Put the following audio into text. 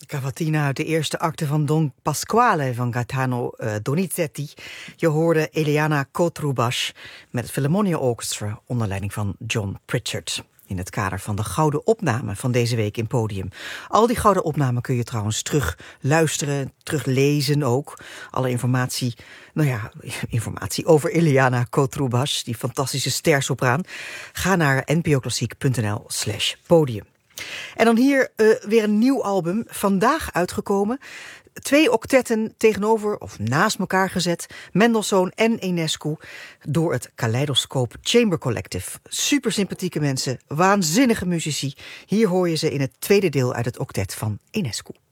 Cavatina uit de eerste acte van Don Pasquale van Gaetano Donizetti. Je hoorde Eliana Kotrubash met het Philharmonia Orchestra onder leiding van John Pritchard. In het kader van de gouden opname van deze week in Podium. Al die gouden opnamen kun je trouwens terug luisteren, terug lezen ook. Alle informatie over Eliana Kotrubash, die fantastische stersopraan. Ga naar npoklassiek.nl/podium. En dan hier weer een nieuw album, vandaag uitgekomen. 2 octetten tegenover of naast elkaar gezet. Mendelssohn en Enescu door het Kaleidoscope Chamber Collective. Super sympathieke mensen, waanzinnige muzici. Hier hoor je ze in het tweede deel uit het octet van Enescu.